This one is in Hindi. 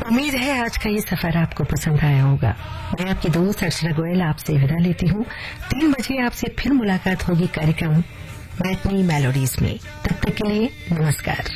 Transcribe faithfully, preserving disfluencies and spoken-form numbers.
उम्मीद है आज का ये सफर आपको पसंद आया होगा। मैं आपकी दोस्त अर्चना गोयल आपसे विदा लेती हूँ। तीन बजे आपसे फिर मुलाकात होगी कार्यक्रम मैटनी मेलोडीज में। तब तक के लिए नमस्कार।